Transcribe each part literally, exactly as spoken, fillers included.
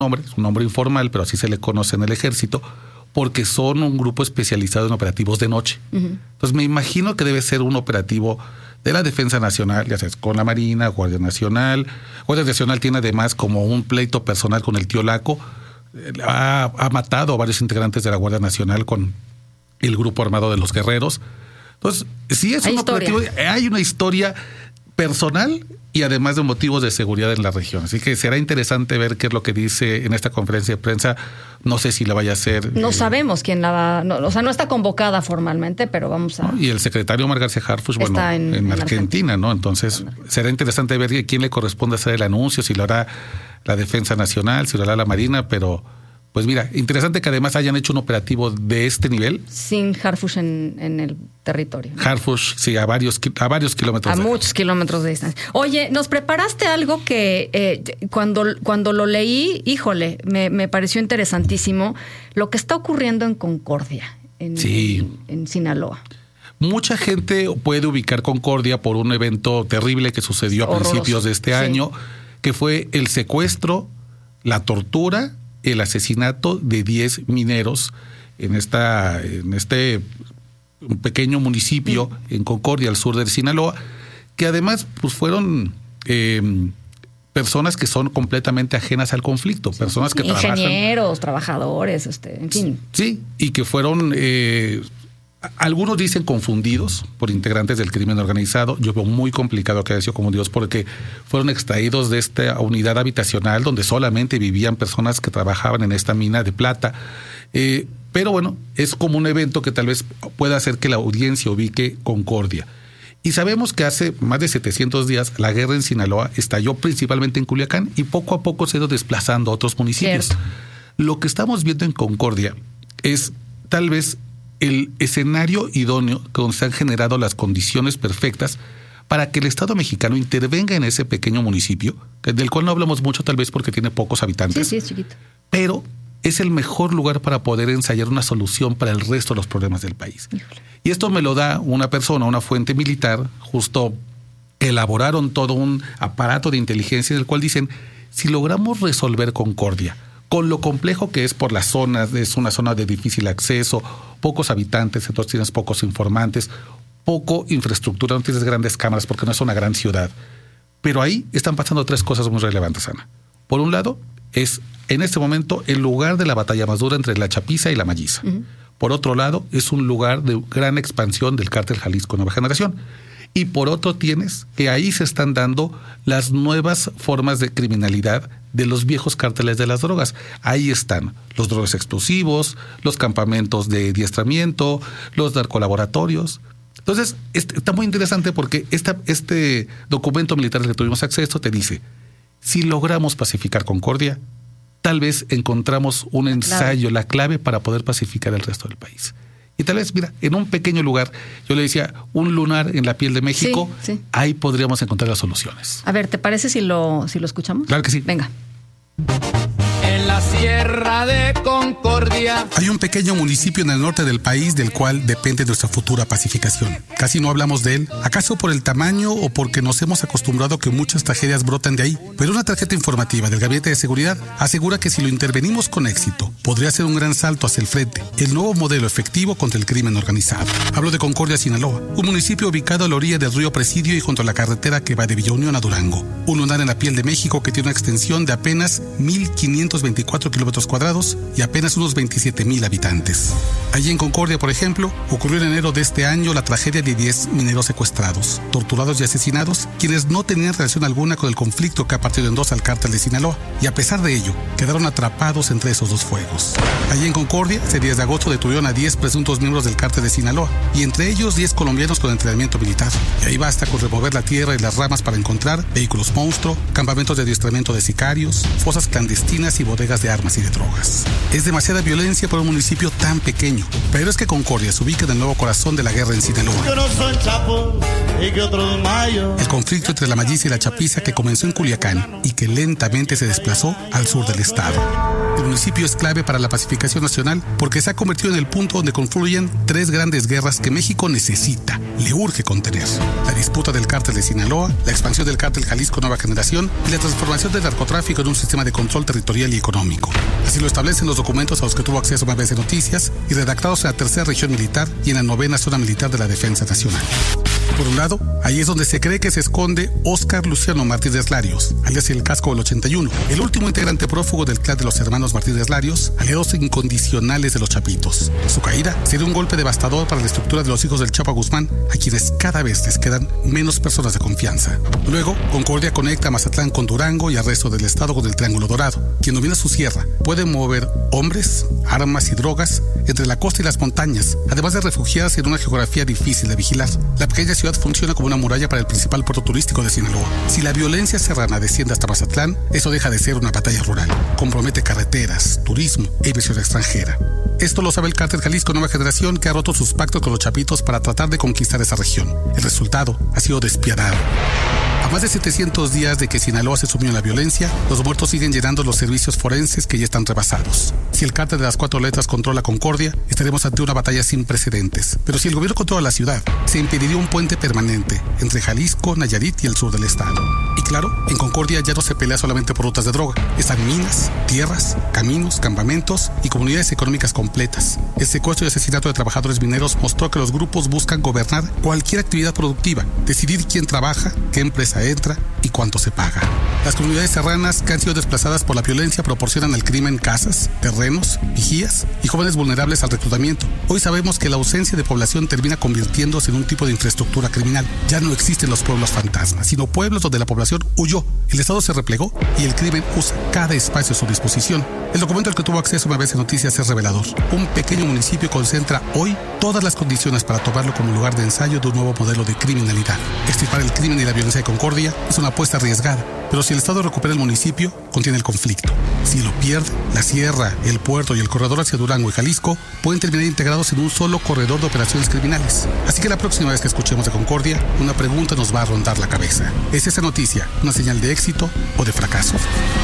nombre, es un nombre informal, pero así se le conoce en el ejército, porque son un grupo especializado en operativos de noche. Uh-huh. Entonces me imagino que debe ser un operativo de la Defensa Nacional, ya sabes, con la Marina, Guardia Nacional. Guardia Nacional tiene además como un pleito personal con el tío Laco. Ha, ha matado a varios integrantes de la Guardia Nacional con el grupo armado de los guerreros. Entonces, sí es hay un historia. operativo, hay una historia personal y además de motivos de seguridad en la región. Así que será interesante ver qué es lo que dice en esta conferencia de prensa. No sé si la vaya a hacer. No eh, sabemos quién la va, no, o sea, no está convocada formalmente, pero vamos a... ¿no? Y el secretario Omar García Harfuch, bueno, está en, en, en Argentina, Argentina, ¿no? Entonces será interesante ver a quién le corresponde hacer el anuncio, si lo hará la Defensa Nacional, si lo hará la Marina, pero... Pues mira, interesante que además hayan hecho un operativo de este nivel. Sin Harfuch en, en el territorio. Harfuch, sí, a varios, a varios kilómetros. A de muchos kilómetros de distancia. Oye, nos preparaste algo que eh, cuando, cuando lo leí, híjole, me, me pareció interesantísimo. Lo que está ocurriendo en Concordia, en, sí. en, en Sinaloa. Mucha gente puede ubicar Concordia por un evento terrible que sucedió a Horroroso. principios de este sí. año, que fue el secuestro, la tortura, el asesinato de diez mineros en esta en este pequeño municipio mm. en Concordia, al sur de Sinaloa, que además pues fueron eh, personas que son completamente ajenas al conflicto, personas que ingenieros, trabajan... Ingenieros, trabajadores, este, en fin. Sí, y que fueron... Eh, algunos dicen confundidos por integrantes del crimen organizado. Yo veo muy complicado que haya sido confundidos porque fueron extraídos de esta unidad habitacional donde solamente vivían personas que trabajaban en esta mina de plata. Eh, pero bueno, es como un evento que tal vez pueda hacer que la audiencia ubique Concordia. Y sabemos que hace más de setecientos días la guerra en Sinaloa estalló principalmente en Culiacán y poco a poco se ha ido desplazando a otros municipios. Cierto. Lo que estamos viendo en Concordia es tal vez el escenario idóneo donde se han generado las condiciones perfectas para que el Estado mexicano intervenga en ese pequeño municipio, del cual no hablamos mucho tal vez porque tiene pocos habitantes. Sí, sí, es chiquito. Pero es el mejor lugar para poder ensayar una solución para el resto de los problemas del país. Híjole. Y esto me lo da una persona, una fuente militar, justo elaboraron todo un aparato de inteligencia en el cual dicen, si logramos resolver Concordia, con lo complejo que es por las zonas, es una zona de difícil acceso, pocos habitantes, entonces tienes pocos informantes, poco infraestructura, no tienes grandes cámaras porque no es una gran ciudad. Pero ahí están pasando tres cosas muy relevantes, Ana. Por un lado, es en este momento el lugar de la batalla más dura entre la Chapiza y la Malliza. Uh-huh. Por otro lado, es un lugar de gran expansión del cártel Jalisco Nueva Generación. Y por otro tienes que ahí se están dando las nuevas formas de criminalidad de los viejos cárteles de las drogas. Ahí están los drogas explosivos, los campamentos de adiestramiento, los narcolaboratorios. Entonces, está muy interesante porque esta, este documento militar al que tuvimos acceso te dice, si logramos pacificar Concordia, tal vez encontramos un ensayo, la clave para poder pacificar el resto del país. Y tal vez, mira, en un pequeño lugar, yo le decía, un lunar en la piel de México, sí, sí. Ahí podríamos encontrar las soluciones. A ver, ¿te parece si lo, si lo escuchamos? Claro que sí. Venga. En la Sierra de Concordia hay un pequeño municipio en el norte del país del cual depende nuestra futura pacificación. Casi no hablamos de él, acaso por el tamaño o porque nos hemos acostumbrado a que muchas tragedias brotan de ahí. Pero una tarjeta informativa del Gabinete de Seguridad asegura que si lo intervenimos con éxito, podría ser un gran salto hacia el frente, el nuevo modelo efectivo contra el crimen organizado. Hablo de Concordia, Sinaloa, un municipio ubicado a la orilla del río Presidio y junto a la carretera que va de Villa Unión a Durango. Un lunar en la piel de México que tiene una extensión de apenas mil quinientos veinticuatro kilómetros cuadrados y apenas unos veintisiete mil habitantes. Allí en Concordia, por ejemplo, ocurrió en enero de este año la tragedia de diez mineros secuestrados, torturados y asesinados, quienes no tenían relación alguna con el conflicto que ha partido en dos al cártel de Sinaloa, y a pesar de ello, quedaron atrapados entre esos dos fuegos. Allí en Concordia, ese diez de agosto detuvieron a diez presuntos miembros del cártel de Sinaloa, y entre ellos diez colombianos con entrenamiento militar. Y ahí basta con remover la tierra y las ramas para encontrar vehículos monstruo, campamentos de adiestramiento de sicarios, fosas clandestinas y bodegas de armas y de drogas. Es demasiada violencia para un municipio tan pequeño, pero es que Concordia se ubica en el nuevo corazón de la guerra en Sinaloa. El conflicto entre la Malliza y la Chapiza que comenzó en Culiacán y que lentamente se desplazó al sur del estado. El municipio es clave para la pacificación nacional porque se ha convertido en el punto donde confluyen tres grandes guerras que México necesita, le urge contener. La disputa del cártel de Sinaloa, la expansión del cártel Jalisco Nueva Generación y la transformación del narcotráfico en un sistema de control territorial y económico. económico. Así lo establecen los documentos a los que tuvo acceso M B S Noticias y redactados en la tercera región militar y en la novena zona militar de la Defensa Nacional. Por un lado, ahí es donde se cree que se esconde Óscar Luciano Martínez Larios, alias el Casco del ochenta y uno, el último integrante prófugo del clan de los hermanos Martínez Larios, aliados incondicionales de los Chapitos. Su caída sería un golpe devastador para la estructura de los hijos del Chapo Guzmán, a quienes cada vez les quedan menos personas de confianza. Luego, Concordia conecta a Mazatlán con Durango y al resto del estado con el Triángulo Dorado. Quien domina su sierra puede mover hombres, armas y drogas entre la costa y las montañas, además de refugiarse en una geografía difícil de vigilar. La pequeña ciudad funciona como una muralla para el principal puerto turístico de Sinaloa. Si la violencia serrana desciende hasta Mazatlán, eso deja de ser una batalla rural. Compromete carreteras, turismo e inversión extranjera. Esto lo sabe el cártel Jalisco Nueva Generación, que ha roto sus pactos con los Chapitos para tratar de conquistar esa región. El resultado ha sido despiadado. A más de setecientos días de que Sinaloa se sumió en la violencia, los muertos siguen llenando los servicios forenses que ya están rebasados. Si el cártel de las cuatro letras controla Concordia, estaremos ante una batalla sin precedentes. Pero si el gobierno controla la ciudad, se impediría un puente permanente entre Jalisco, Nayarit y el sur del estado. Y claro, en Concordia ya no se pelea solamente por rutas de droga. Están minas, tierras, caminos, campamentos y comunidades económicas completas. El secuestro y asesinato de trabajadores mineros mostró que los grupos buscan gobernar cualquier actividad productiva, decidir quién trabaja, qué empresa entra y cuánto se paga. Las comunidades serranas que han sido desplazadas por la violencia proporcionan al crimen casas, terrenos, vigías y jóvenes vulnerables al reclutamiento. Hoy sabemos que la ausencia de población termina convirtiéndose en un tipo de infraestructura criminal. Ya no existen los pueblos fantasmas, sino pueblos donde la población huyó, el Estado se replegó y el crimen usa cada espacio a su disposición. El documento al que tuvo acceso M B S Noticias es revelador. Un pequeño municipio concentra hoy todas las condiciones para tomarlo como lugar de ensayo de un nuevo modelo de criminalidad. Extirpar el crimen y la violencia de Concordia es una apuesta arriesgada, pero si el Estado recupera el municipio, contiene el conflicto. Si lo pierde, la sierra, el puerto y el corredor hacia Durango y Jalisco pueden terminar integrados en un solo corredor de operaciones criminales. Así que la próxima vez que escuchemos de Concordia, una pregunta nos va a rondar la cabeza. ¿Es esa noticia una señal de éxito o de fracaso?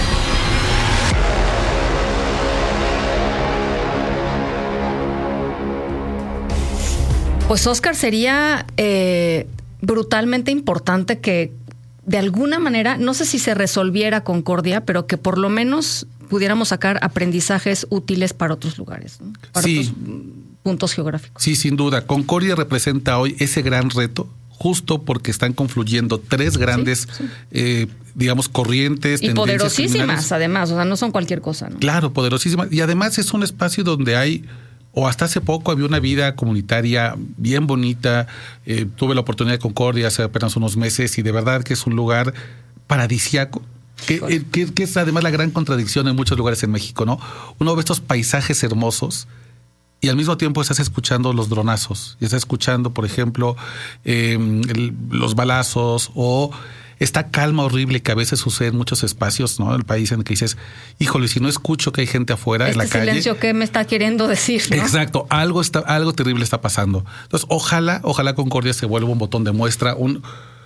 Pues Óscar, sería eh, brutalmente importante que de alguna manera, no sé si se resolviera Concordia, pero que por lo menos pudiéramos sacar aprendizajes útiles para otros lugares, ¿no? Para sí. otros puntos geográficos. Sí, sin duda. Concordia representa hoy ese gran reto, justo porque están confluyendo tres grandes, sí, sí. Eh, digamos, corrientes. Y poderosísimas, además, o sea, no son cualquier cosa, ¿no? Claro, poderosísimas. Y además es un espacio donde hay, o hasta hace poco había una vida comunitaria bien bonita. Eh, tuve la oportunidad de Concordia hace apenas unos meses y de verdad que es un lugar paradisiaco. Que, eh, que, que es además la gran contradicción en muchos lugares en México, ¿no? Uno ve estos paisajes hermosos y al mismo tiempo estás escuchando los dronazos. Y estás escuchando, por ejemplo, eh, el, los balazos o esta calma horrible que a veces sucede en muchos espacios, ¿no? Del país en el que dices, híjole, si no escucho que hay gente afuera este en la calle. Este silencio, ¿qué me está queriendo decir, ¿no? Exacto, algo está, algo terrible está pasando. Entonces, ojalá, ojalá Concordia se vuelva un botón de muestra, un,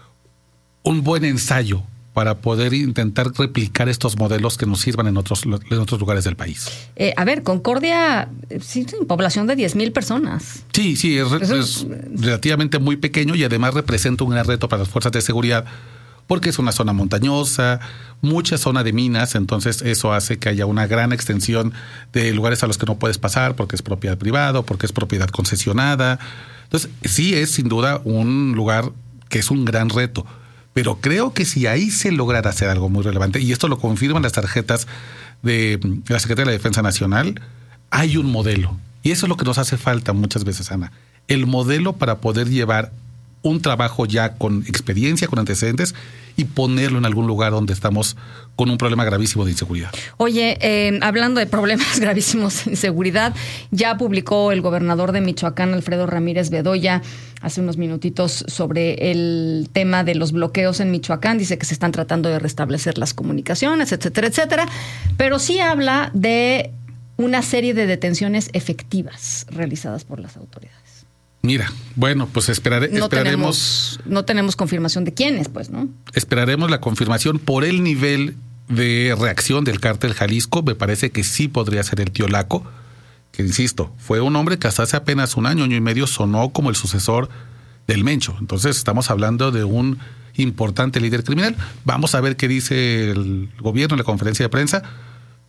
un buen ensayo para poder intentar replicar estos modelos que nos sirvan en otros, en otros lugares del país. Eh, a ver, Concordia, sí, población de diez mil personas. Sí, sí, es, Eso es relativamente muy pequeño y además representa un gran reto para las fuerzas de seguridad porque es una zona montañosa, mucha zona de minas, entonces eso hace que haya una gran extensión de lugares a los que no puedes pasar porque es propiedad privada, porque es propiedad concesionada. Entonces, sí es sin duda un lugar que es un gran reto. Pero creo que si ahí se lograra hacer algo muy relevante, y esto lo confirman las tarjetas de la Secretaría de la Defensa Nacional, hay un modelo. Y eso es lo que nos hace falta muchas veces, Ana. El modelo para poder llevar un trabajo ya con experiencia, con antecedentes, y ponerlo en algún lugar donde estamos con un problema gravísimo de inseguridad. Oye, eh, hablando de problemas gravísimos de inseguridad, ya publicó el gobernador de Michoacán, Alfredo Ramírez Bedoya, hace unos minutitos sobre el tema de los bloqueos en Michoacán. Dice que se están tratando de restablecer las comunicaciones, etcétera, etcétera. Pero sí habla de una serie de detenciones efectivas realizadas por las autoridades. Mira, bueno, pues esperare, no esperaremos... Tenemos, no tenemos confirmación de quiénes, pues, ¿no? Esperaremos la confirmación por el nivel de reacción del cártel Jalisco. Me parece que sí podría ser el tío Laco, que insisto, fue un hombre que hasta hace apenas un año, año y medio sonó como el sucesor del Mencho. Entonces estamos hablando de un importante líder criminal. Vamos a ver qué dice el gobierno en la conferencia de prensa.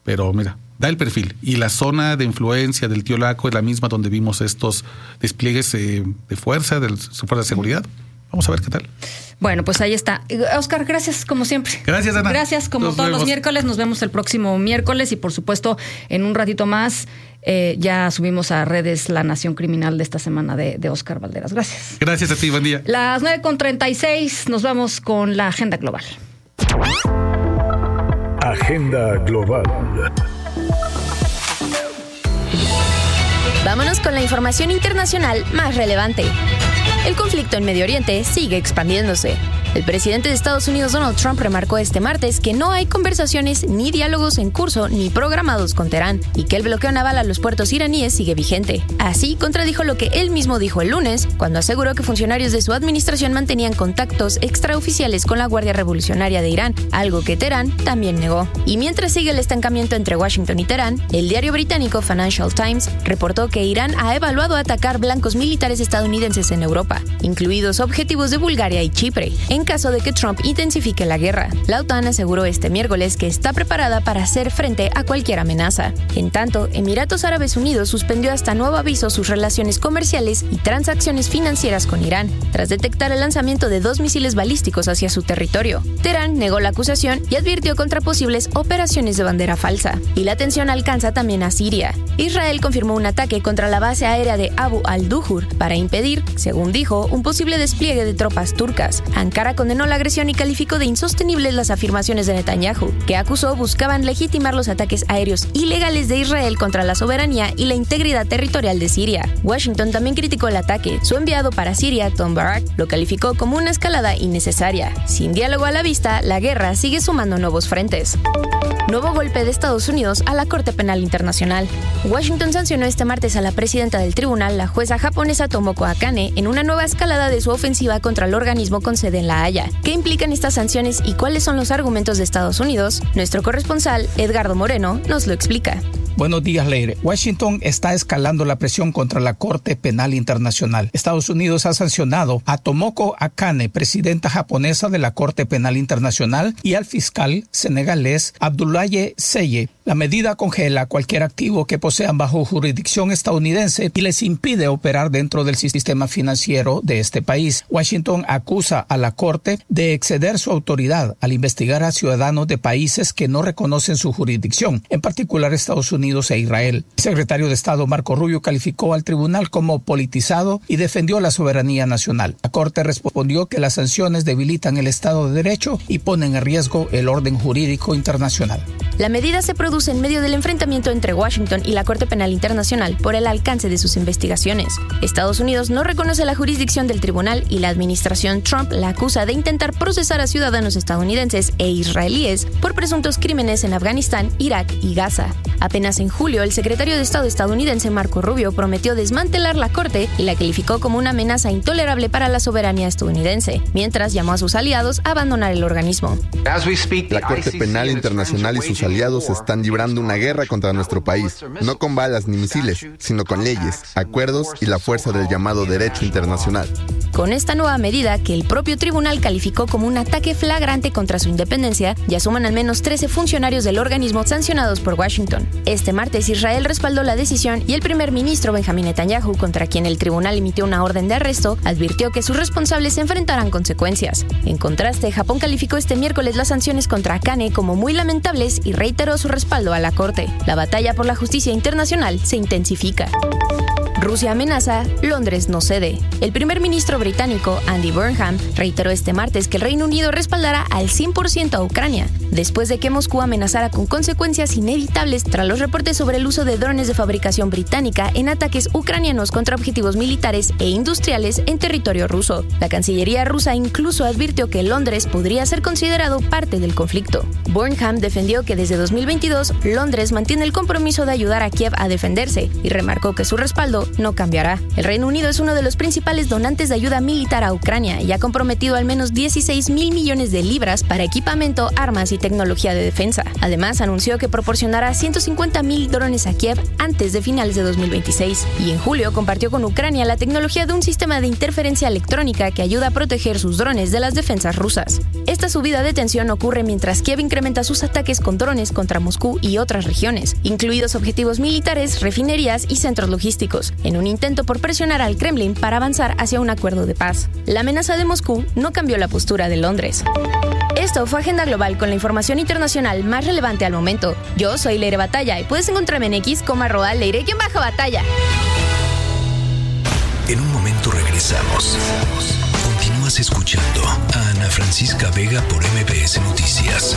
pero mira, da el perfil. Y la zona de influencia del tío Laco es la misma donde vimos estos despliegues eh, de fuerza, de fuerza de seguridad. Vamos a ver qué tal. Bueno, pues ahí está. Oscar, gracias como siempre. Gracias, Ana. Gracias como nos todos vemos. Los miércoles. Nos vemos el próximo miércoles y por supuesto en un ratito más eh, ya subimos a redes la Nación Criminal de esta semana de, de Oscar Valderas. Gracias. Gracias a ti, buen día. Las nueve con treinta y seis nos vamos con la agenda global. Agenda global. Vámonos con la información internacional más relevante. El conflicto en Medio Oriente sigue expandiéndose. El presidente de Estados Unidos, Donald Trump, remarcó este martes que no hay conversaciones ni diálogos en curso ni programados con Teherán y que el bloqueo naval a los puertos iraníes sigue vigente. Así, contradijo lo que él mismo dijo el lunes, cuando aseguró que funcionarios de su administración mantenían contactos extraoficiales con la Guardia Revolucionaria de Irán, algo que Teherán también negó. Y mientras sigue el estancamiento entre Washington y Teherán, el diario británico Financial Times reportó que Irán ha evaluado atacar blancos militares estadounidenses en Europa, incluidos objetivos de Bulgaria y Chipre, en caso de que Trump intensifique la guerra. La OTAN aseguró este miércoles que está preparada para hacer frente a cualquier amenaza. En tanto, Emiratos Árabes Unidos suspendió hasta nuevo aviso sus relaciones comerciales y transacciones financieras con Irán, tras detectar el lanzamiento de dos misiles balísticos hacia su territorio. Teherán negó la acusación y advirtió contra posibles operaciones de bandera falsa. Y la tensión alcanza también a Siria. Israel confirmó un ataque contra la base aérea de Abu al-Duhur para impedir, según dijo, un posible despliegue de tropas turcas. Ankara condenó la agresión y calificó de insostenibles las afirmaciones de Netanyahu, que acusó buscaban legitimar los ataques aéreos ilegales de Israel contra la soberanía y la integridad territorial de Siria. Washington también criticó el ataque. Su enviado para Siria, Tom Barrack, lo calificó como una escalada innecesaria. Sin diálogo a la vista, la guerra sigue sumando nuevos frentes. Nuevo golpe de Estados Unidos a la Corte Penal Internacional. Washington sancionó este martes a la presidenta del tribunal, la jueza japonesa Tomoko Akane, en una nueva escalada de su ofensiva contra el organismo con sede en La Haya. ¿Qué implican estas sanciones y cuáles son los argumentos de Estados Unidos? Nuestro corresponsal, Edgardo Moreno, nos lo explica. Buenos días, Leire. Washington está escalando la presión contra la Corte Penal Internacional. Estados Unidos ha sancionado a Tomoko Akane, presidenta japonesa de la Corte Penal Internacional, y al fiscal senegalés Abdoulaye Seye. La medida congela cualquier activo que posean bajo jurisdicción estadounidense y les impide operar dentro del sistema financiero de este país. Washington acusa a la Corte de exceder su autoridad al investigar a ciudadanos de países que no reconocen su jurisdicción, en particular Estados Unidos e Israel. El secretario de Estado Marco Rubio calificó al tribunal como politizado y defendió la soberanía nacional. La Corte respondió que las sanciones debilitan el Estado de Derecho y ponen en riesgo el orden jurídico internacional. La medida se produce en medio del enfrentamiento entre Washington y la Corte Penal Internacional por el alcance de sus investigaciones. Estados Unidos no reconoce la jurisdicción del tribunal y la administración Trump la acusa de intentar procesar a ciudadanos estadounidenses e israelíes por presuntos crímenes en Afganistán, Irak y Gaza. Apenas en julio, el secretario de Estado estadounidense Marco Rubio prometió desmantelar la Corte y la calificó como una amenaza intolerable para la soberanía estadounidense, mientras llamó a sus aliados a abandonar el organismo. La Corte Penal Internacional y sus aliados están librando una guerra contra nuestro país, no con balas ni misiles, sino con leyes, acuerdos y la fuerza del llamado derecho internacional. Con esta nueva medida, que el propio tribunal calificó como un ataque flagrante contra su independencia, ya suman al menos trece funcionarios del organismo sancionados por Washington. Este martes, Israel respaldó la decisión y el primer ministro Benjamín Netanyahu, contra quien el tribunal emitió una orden de arresto, advirtió que sus responsables se enfrentarán consecuencias. En contraste, Japón calificó este miércoles las sanciones contra Akane como muy lamentables y reiteró su respaldo a la Corte. La batalla por la justicia internacional se intensifica. Rusia amenaza, Londres no cede. El primer ministro británico, Andy Burnham, reiteró este martes que el Reino Unido respaldará al cien por ciento a Ucrania, después de que Moscú amenazara con consecuencias inevitables tras los reportes sobre el uso de drones de fabricación británica en ataques ucranianos contra objetivos militares e industriales en territorio ruso. La Cancillería rusa incluso advirtió que Londres podría ser considerado parte del conflicto. Burnham defendió que desde dos mil veintidós, Londres mantiene el compromiso de ayudar a Kiev a defenderse y remarcó que su respaldo no cambiará. El Reino Unido es uno de los principales donantes de ayuda militar a Ucrania y ha comprometido al menos dieciséis mil millones de libras para equipamiento, armas y tecnología de defensa. Además, anunció que proporcionará ciento cincuenta mil drones a Kiev antes de finales de dos mil veintiséis. Y en julio compartió con Ucrania la tecnología de un sistema de interferencia electrónica que ayuda a proteger sus drones de las defensas rusas. Esta subida de tensión ocurre mientras Kiev incrementa sus ataques con drones contra Moscú y otras regiones, incluidos objetivos militares, refinerías y centros logísticos, en un intento por presionar al Kremlin para avanzar hacia un acuerdo de paz. La amenaza de Moscú no cambió la postura de Londres. Esto fue Agenda Global con la información internacional más relevante al momento. Yo soy Leire Batalla y puedes encontrarme en X como arroba Leire-Batalla. En un momento regresamos. Continúas escuchando a Ana Francisca Vega por M B S Noticias.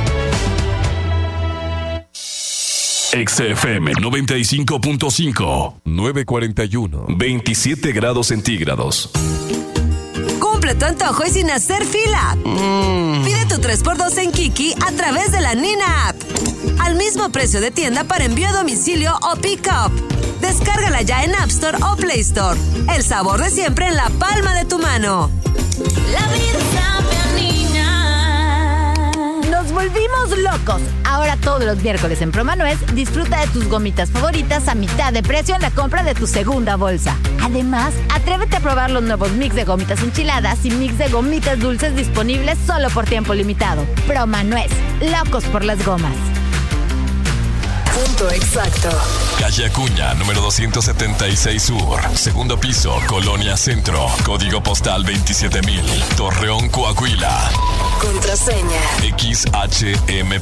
X F M noventa y cinco punto cinco, nueve cuarenta y uno, veintisiete grados centígrados. Cumple tu antojo y sin hacer fila. Mm. Pide tu tres por dos en Kiki a través de la Nina App. Al mismo precio de tienda para envío a domicilio o pick-up. Descárgala ya en App Store o Play Store. El sabor de siempre en la palma de tu mano. La vida sabe, niña. Nos volvimos locos. Ahora todos los miércoles en Promanuez disfruta de tus gomitas favoritas a mitad de precio en la compra de tu segunda bolsa. Además, atrévete a probar los nuevos mix de gomitas enchiladas y mix de gomitas dulces disponibles solo por tiempo limitado. Promanuez, locos por las gomas. Punto exacto. Calle Acuña, número doscientos setenta y seis Sur. Segundo piso, Colonia Centro. Código postal veintisiete mil. Torreón, Coahuila. Contraseña. X H M